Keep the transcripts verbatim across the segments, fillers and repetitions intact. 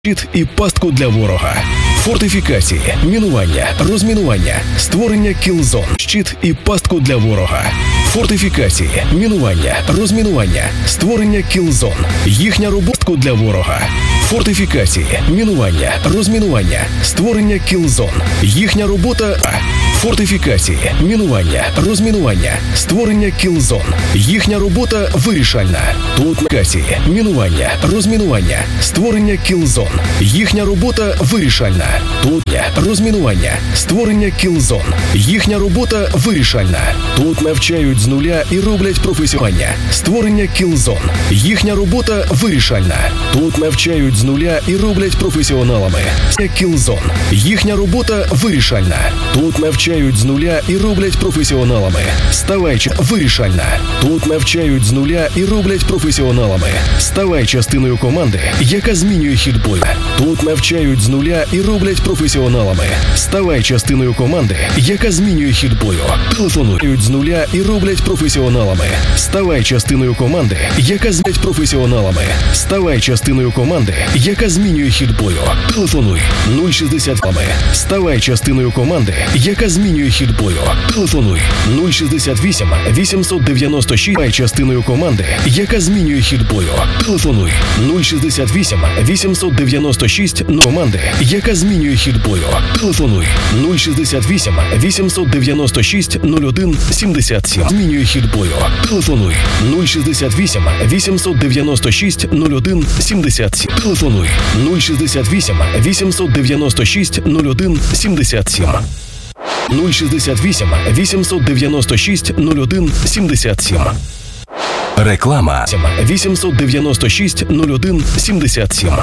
щит і пастку для ворога. Фортифікації, мінування, розмінування, створення кілзон, щит і пастку для ворога. Фортифікації, мінування, розмінування, створення кілзон, їхня робота для ворога. Фортифікації, мінування, розмінування, створення кілзон, їхня робота. Фортифікації, мінування, розмінування, створення кілзон, їхня робота вирішальна. Тут накації, мінування, розмінування, створення кілзон, їхня робота вирішальна. Тут розмінування, створення кілзон, їхня робота вирішальна. Тут навчають з нуля і роблять професіональне. Створення кілзон, їхня робота вирішальна. Тут навчають з нуля і роблять професіоналами. Кілзон, їхня робота вирішальна. Тут навчають з нуля і роблять професіоналами. Ставай вирішальна. Тут навчають з нуля і роблять професіоналами. Ставай частиною команди, яка змінює хід бою. Тут навчають з нуля і роблять професіоналами. Ставай частиною команди, яка змінює хід бою. Телефонують з нуля і роблять професіоналами. Ставай частиною команди, яка змінює професіоналами. Ставай частиною команди, яка змінює хід бою. Телефонуй нуль шістдесят. Ставай частиною команди, яка змінює хід бою. Телефонуй нуль шістдесят вісім вісімсот дев'яносто шість. Ставай частиною команди, яка змінює хід бою. Телефонуй нуль шістдесят вісім вісімсот дев'яносто шість. Команди, яка змінює хід бою. Телефонуй нуль шістдесят вісім вісімсот дев'яносто шість нуль один сімдесят сім. Змінює хід бою. Телефонуй нуль шістдесят вісім вісімсот дев'яносто шість нуль один сімдесят сім. Телефонуй нуль шістдесят вісім вісімсот дев'яносто шість нуль один сімдесят сім. нуль шістдесят вісім вісімсот дев'яносто шість нуль один сімдесят сім. Реклама. вісімсот дев'яносто шість нуль один сімдесят сім.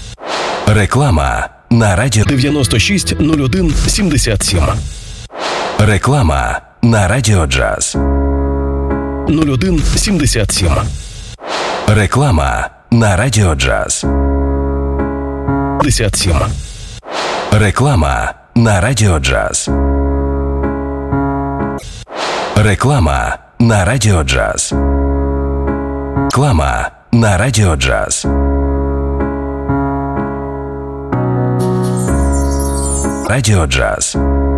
Реклама на радіо дев'яносто шість нуль один сімдесят сім. Реклама на Радіо Джаз нуль один сімдесят сім. Реклама на Радіо Джаз п'ятдесят сім. Реклама на Радіо Джаз. Реклама на Радіо Джаз. Реклама на Радіо Джаз. Радіо Джаз.